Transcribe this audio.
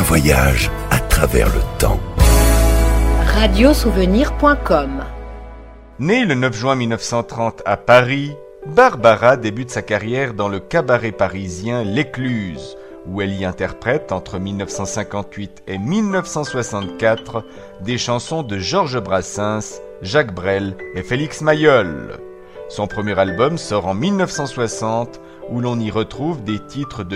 voyage à travers le temps. Radiosouvenir.com. Née le 9 juin 1930 à Paris, Barbara débute sa carrière dans le cabaret parisien L'Écluse, où elle y interprète entre 1958 et 1964 des chansons de Georges Brassens, Jacques Brel et Félix Mayol. Son premier album sort en 1960, où l'on y retrouve des titres de